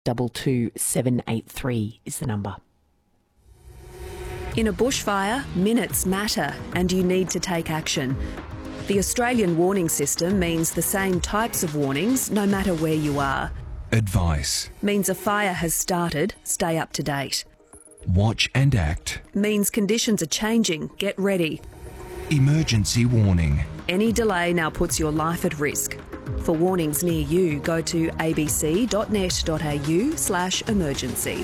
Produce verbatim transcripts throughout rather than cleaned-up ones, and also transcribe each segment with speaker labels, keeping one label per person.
Speaker 1: two two seven eight three is the number.
Speaker 2: In a bushfire, minutes matter and you need to take action. The Australian warning system means the same types of warnings no matter where you are.
Speaker 3: Advice.
Speaker 2: Means a fire has started, stay up to date.
Speaker 3: Watch and act.
Speaker 2: Means conditions are changing, get ready.
Speaker 3: Emergency warning.
Speaker 2: Any delay now puts your life at risk. For warnings near you, go to abc.net.au slash emergency.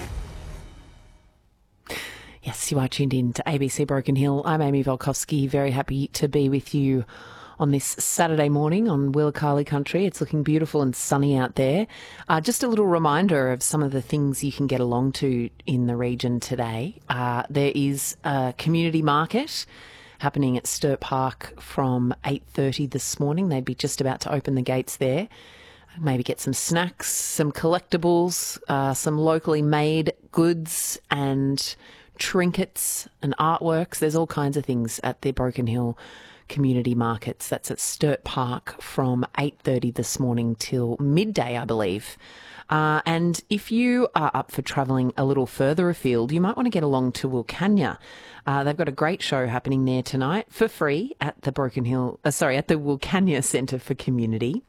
Speaker 1: Yes, you are tuned in to A B C Broken Hill. I'm Amy Volkovsky, very happy to be with you on this Saturday morning on Willikali country. It's looking beautiful and sunny out there. Uh, just a little reminder of some of the things you can get along to in the region today. Uh, there is a community market happening at Sturt Park from eight thirty this morning. They'd be just about to open the gates there. Maybe get some snacks, some collectibles, uh, some locally made goods and trinkets and artworks. There's all kinds of things at the Broken Hill community markets. That's at Sturt Park from eight thirty this morning till midday, I believe. Uh, and if you are up for travelling a little further afield, you might want to get along to Wilcannia. Uh, they've got a great show happening there tonight for free at the Broken Hill, uh, sorry, at the Wilcannia Centre for Community.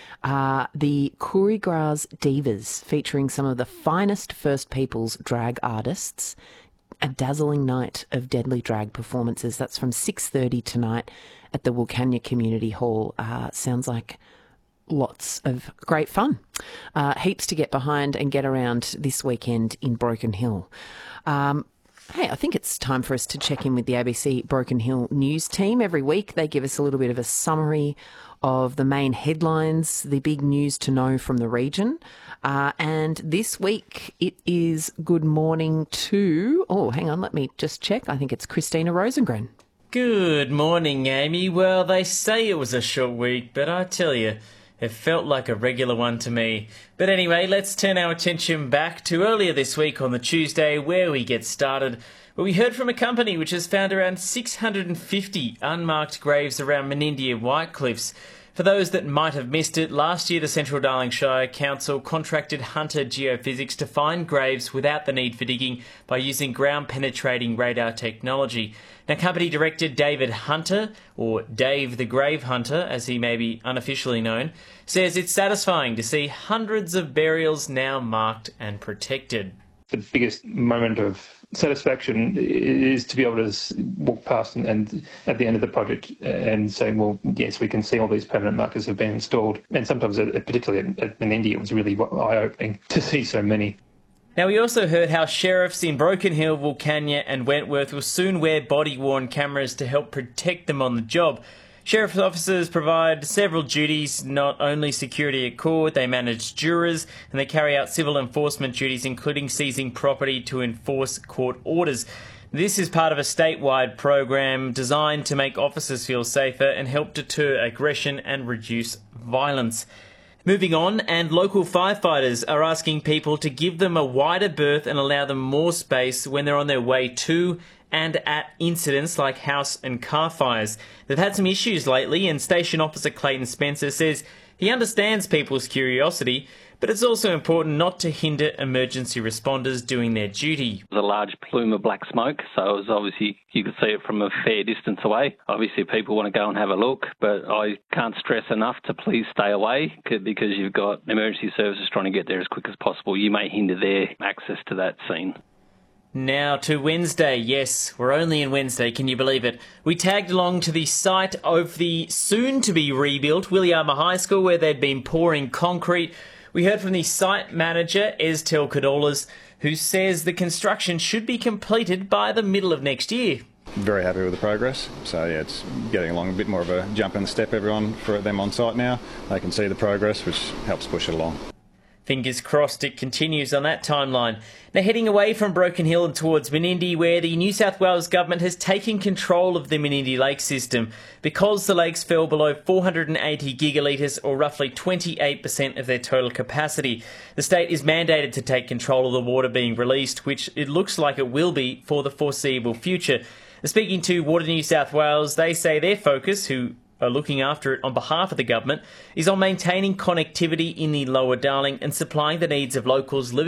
Speaker 1: Uh, the Kurigras Divas, featuring some of the finest First Peoples drag artists. A dazzling night of deadly drag performances. That's from six thirty tonight at the Wilcannia Community Hall. Uh, sounds like lots of great fun. Uh, heaps to get behind and get around this weekend in Broken Hill. Um, hey, I think it's time for us to check in with the A B C Broken Hill news team. Every week they give us a little bit of a summary of the main headlines, the big news to know from the region. Uh, and this week it is good morning to, oh, hang on, let me just check. I think it's Christina Rosengren.
Speaker 4: Good morning, Amy. Well, they say it was a short week, but I tell you, it felt like a regular one to me. But anyway, let's turn our attention back to earlier this week on the Tuesday, where we get started. Well, we heard from a company which has found around six hundred fifty unmarked graves around Menindee and White Cliffs. For those that might have missed it, last year the Central Darling Shire Council contracted Hunter Geophysics to find graves without the need for digging by using ground-penetrating radar technology. Now, company director David Hunter, or Dave the Grave Hunter as he may be unofficially known, says it's satisfying to see hundreds of burials now marked and protected.
Speaker 5: The biggest moment of satisfaction is to be able to walk past and, and at the end of the project and say, well, yes, we can see all these permanent markers have been installed. And sometimes, particularly at Menindee, it was really eye-opening to see so many.
Speaker 4: Now, we also heard how sheriffs in Broken Hill, Wilcannia and Wentworth will soon wear body-worn cameras to help protect them on the job. Sheriff's officers provide several duties, not only security at court, they manage jurors and they carry out civil enforcement duties, including seizing property to enforce court orders. This is part of a statewide program designed to make officers feel safer and help deter aggression and reduce violence. Moving on, and local firefighters are asking people to give them a wider berth and allow them more space when they're on their way to and at incidents like house and car fires. They've had some issues lately, and Station Officer Clayton Spencer says he understands people's curiosity, but it's also important not to hinder emergency responders doing their duty.
Speaker 6: There's a large plume of black smoke, so it was obviously you could see it from a fair distance away. Obviously people want to go and have a look, but I can't stress enough to please stay away because you've got emergency services trying to get there as quick as possible. You may hinder their access to that scene.
Speaker 4: Now to Wednesday. Yes, we're only in Wednesday, can you believe it? We tagged along to the site of the soon-to-be rebuilt Williama High School, where they'd been pouring concrete. We heard from the site manager, Estel Cadolas, who says the construction should be completed by the middle of next year.
Speaker 7: Very happy with the progress. So yeah, it's getting along a bit more of a jump in the step, everyone, for them on site now. They can see the progress, which helps push it along.
Speaker 4: Fingers crossed it continues on that timeline. Now, heading away from Broken Hill and towards Menindee, where the New South Wales government has taken control of the Menindee Lake system because the lakes fell below four hundred eighty gigalitres, or roughly twenty-eight percent of their total capacity. The state is mandated to take control of the water being released, which it looks like it will be for the foreseeable future. Speaking to Water New South Wales, they say their focus, who are looking after it on behalf of the government, is on maintaining connectivity in the Lower Darling and supplying the needs of locals living